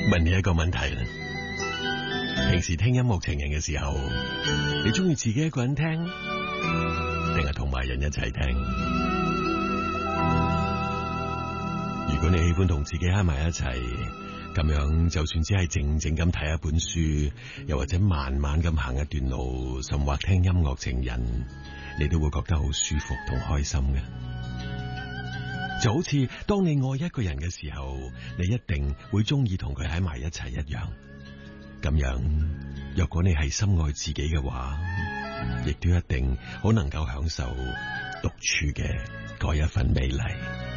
問你一個問題啦，平時聽音樂情人嘅時候，你中意自己一個人聽，定係同埋人一齊聽？如果你喜歡同自己喺埋一齊，咁樣就算只係靜靜咁睇一本書，又或者慢慢咁行一段路，甚或聽音樂情人，你都會覺得好舒服同開心嘅。就好似當你愛一個人嘅時候，你一定會中意同佢喺埋一齊一樣。咁樣，若果你係深愛自己嘅話，亦都一定好能夠享受獨處嘅嗰一份美麗。